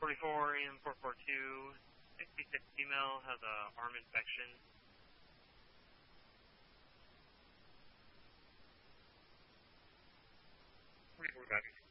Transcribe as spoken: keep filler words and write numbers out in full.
forty-four, E M four forty-two, sixty-six female, has a arm infection. forty-four, copy.